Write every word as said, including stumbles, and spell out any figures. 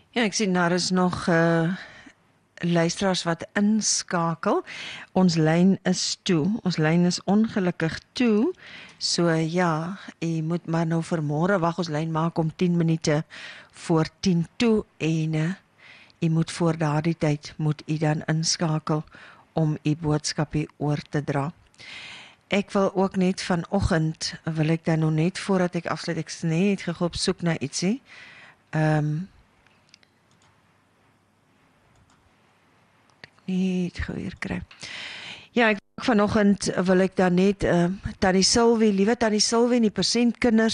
Ja, ek sien daar is nog uh, luisteraars wat inskakel. Ons lyn is toe. Ons lyn is ongelukkig toe. So ja, jy moet maar nou vir môre wag. Ons lyn maak om tien minute voor tien toe en uh, jy moet voor daardie tyd moet jy dan inskakel om u boodskap hier oor te dra. Ek wil ook net vanoggend wil ek dan nog net voordat ek afsluit, ek is net gou op soek na ietsie. Ehm um, Niet gou hier kry. Ja, ek vanoggend wil ek dan net uh, Tannie Sylwie, liewe Tannie Sylwie en die persentkinders